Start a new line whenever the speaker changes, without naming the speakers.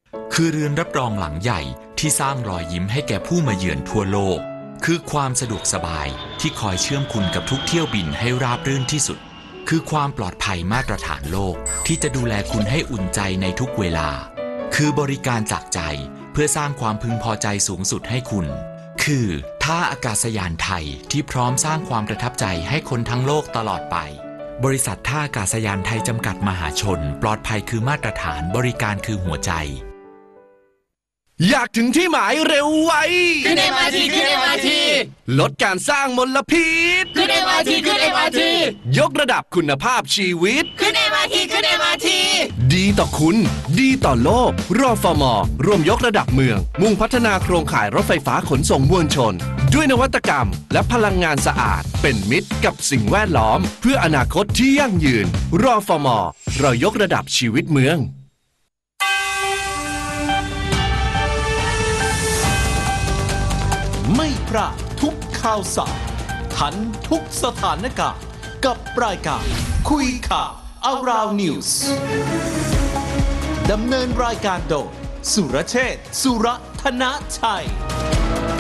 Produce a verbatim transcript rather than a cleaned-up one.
คือเรือนรับรองหลังใหญ่ที่สร้างรอยยิ้มให้แก่ผู้มาเยือนทั่วโลกคือความสะดวกสบายที่คอยเชื่อมคุณกับทุกเที่ยวบินให้ราบรื่นที่สุดคือความปลอดภัยมาตรฐานโลกที่จะดูแลคุณให้อุ่นใจในทุกเวลาคือบริการจากใจเพื่อสร้างความพึงพอใจสูงสุดให้คุณคือท่าอากาศยานไทยที่พร้อมสร้างความประทับใจให้คนทั้งโลกตลอดไปบริษัทท่าอากาศยานไทยจำกัดมหาชนปลอดภัยคือมาตรฐานบริการคือหัวใจ
อยากถึงที่หมายเร็วไว
ขึ้น เอ็ม อาร์ ที ขึ้น เอ็ม อาร์ ที
ลดการสร้างมลพิษ
ขึ้น เอ็ม อาร์ ที ขึ้น เอ็ม อาร์ ที
ยกระดับคุณภาพชีวิต
ขึ้น เอ็ม อาร์ ที ขึ้น เอ็ม อาร์ ที
ดีต่อคุณดีต่อโลกรฟม.ร่วมยกระดับเมืองมุ่งพัฒนาโครงข่ายรถไฟฟ้าขนส่งมวลชนด้วยนวัตกรรมและพลังงานสะอาดเป็นมิตรกับสิ่งแวดล้อมเพื่ออนาคตที่ยั่งยืนรฟม.เรายกระดับชีวิตเมือง
ไม่พลาดทุกข่าวสารทันทุกสถานการณ์กับรายการคุยข่าว Around News ดำเนินรายการโดยสุรเชษฐ์ สุรธนชัย